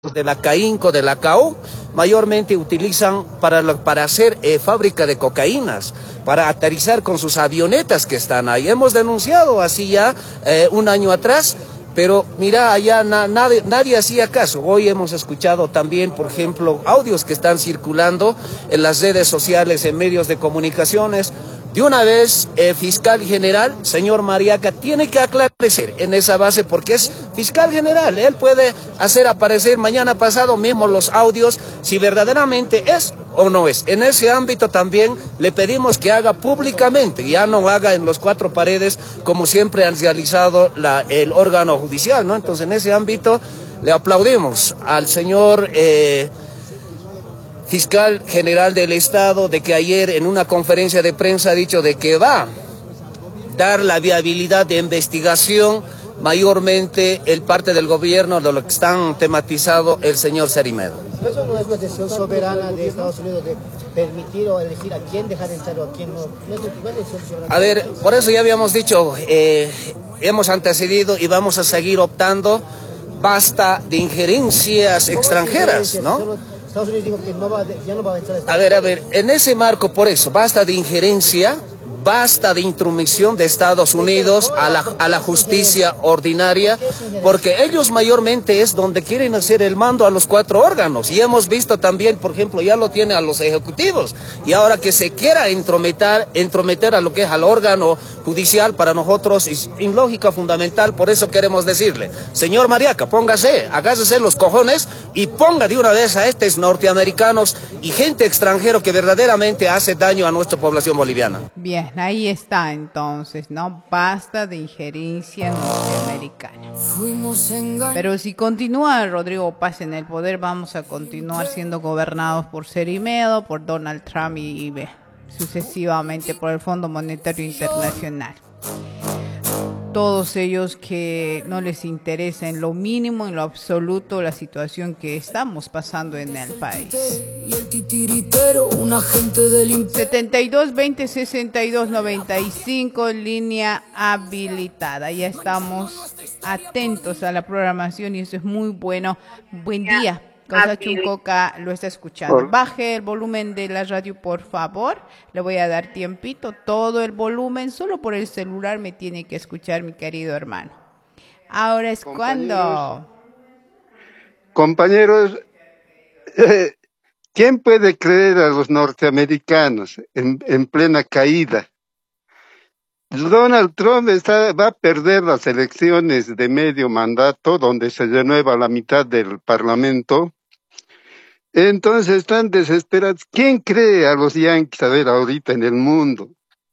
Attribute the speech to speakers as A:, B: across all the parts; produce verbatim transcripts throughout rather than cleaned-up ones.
A: de la CAINCO, de la C A U, mayormente utilizan para, lo, para hacer eh, fábrica de cocaínas, para aterrizar con sus avionetas que están ahí. Hemos denunciado así ya eh, un año atrás, pero mira, allá na, nadie, nadie hacía caso. Hoy hemos escuchado también, por ejemplo, audios que están circulando en las redes sociales, en medios de comunicaciones. De una vez, eh, fiscal general, señor Mariaca, tiene que aclarecer en esa base porque es fiscal general. Él puede hacer aparecer mañana pasado mismo los audios si verdaderamente es o no es. En ese ámbito también le pedimos que haga públicamente, ya no haga en los cuatro paredes como siempre han realizado la, el órgano judicial, ¿no? Entonces, en ese ámbito le aplaudimos al señor... Eh, fiscal general del Estado, de que ayer en una conferencia de prensa ha dicho de que va a dar la viabilidad de investigación, mayormente el parte del gobierno de lo que están tematizado el señor Cerimedo.
B: ¿Eso no es una decisión soberana de Estados Unidos de permitir o elegir a quién dejar entrar o a quién no? ¿No es una decisión soberana?
A: A ver, por eso ya habíamos dicho, eh, hemos antecedido y vamos a seguir optando, basta de injerencias extranjeras, ¿no?
B: Estados Unidos dijo que no va, ya no va a entrar.
A: A ver, a ver, en ese marco, por eso, basta de injerencia, basta de intromisión de Estados Unidos a la, a la justicia ordinaria, porque ellos mayormente es donde quieren hacer el mando a los cuatro órganos. Y hemos visto también, por ejemplo, ya lo tiene a los ejecutivos. Y ahora que se quiera entrometer, entrometer a lo que es al órgano judicial, para nosotros es ilógica fundamental. Por eso queremos decirle, señor Mariaca, póngase, hágase los cojones y ponga de una vez a estos norteamericanos y gente extranjera que verdaderamente hace daño a nuestra población boliviana.
C: Bien. Ahí está entonces, ¿no? Basta de injerencia norteamericana. Pero si continúa Rodrigo Paz en el poder, vamos a continuar siendo gobernados por Cerimedo, por Donald Trump y, y sucesivamente por el Fondo Monetario Internacional. Todos ellos que no les interesa en lo mínimo, en lo absoluto, la situación que estamos pasando en el país. setenta y dos veinte sesenta y dos noventa y cinco, línea habilitada. Ya estamos atentos a la programación y eso es muy bueno. Buen día. Cosa Chuncoca lo está escuchando. Baje el volumen de la radio, por favor. Le voy a dar tiempito. Todo el volumen, solo por el celular me tiene que escuchar, mi querido hermano. Ahora es cuando.
D: Compañeros, eh, ¿quién puede creer a los norteamericanos en, en plena caída? Donald Trump está, va a perder las elecciones de medio mandato, donde se renueva la mitad del parlamento. Entonces están desesperados. ¿Quién cree a los yanquis, a ver, ahorita en el mundo?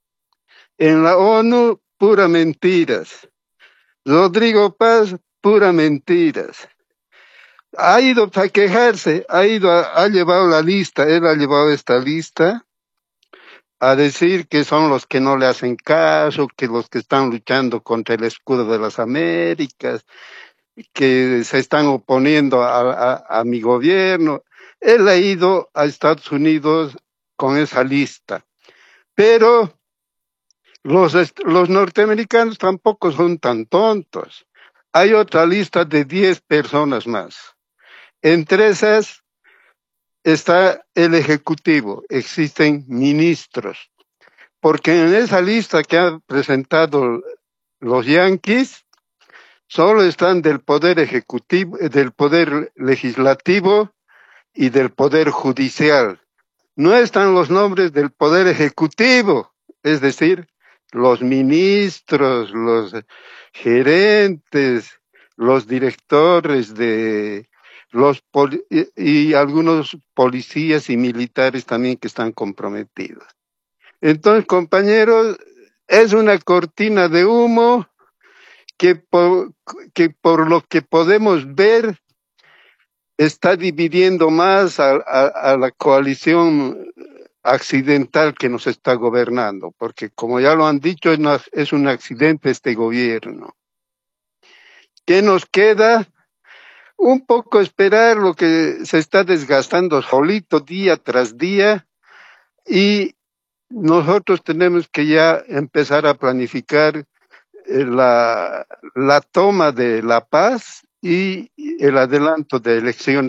D: En la ONU, pura mentiras. Rodrigo Paz, pura mentiras. Ha ido para quejarse, ha ido, a, ha llevado la lista, él ha llevado esta lista a decir que son los que no le hacen caso, que los que están luchando contra el escudo de las Américas, que se están oponiendo a, a, a mi gobierno. Él ha ido a Estados Unidos con esa lista, pero los, los norteamericanos tampoco son tan tontos. Hay otra lista de diez personas más. Entre esas está el Ejecutivo, existen ministros, porque en esa lista que han presentado los yanquis, solo están del Poder Ejecutivo, del Poder Legislativo y del Poder Judicial. No están los nombres del Poder Ejecutivo, es decir, los ministros, los gerentes, los directores de los poli- y, y algunos policías y militares también que están comprometidos. Entonces, compañeros, es una cortina de humo que por, que por lo que podemos ver está dividiendo más a, a, a la coalición accidental que nos está gobernando, porque como ya lo han dicho, es, una, es un accidente este gobierno. ¿Qué nos queda? Un poco esperar lo que se está desgastando solito día tras día, y nosotros tenemos que ya empezar a planificar la, la toma de la paz y el adelanto de elecciones